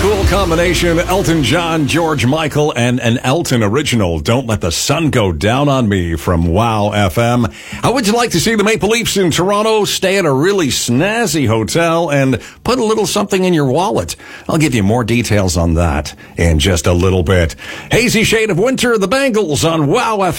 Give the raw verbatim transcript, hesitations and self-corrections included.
Cool combination, Elton John, George Michael, and an Elton original, Don't Let the Sun Go Down on Me from Wow F M. How would you like to see the Maple Leafs in Toronto stay at a really snazzy hotel and put a little something in your wallet? I'll give you more details on that in just a little bit. Hazy Shade of Winter, the Bangles on Wow F M.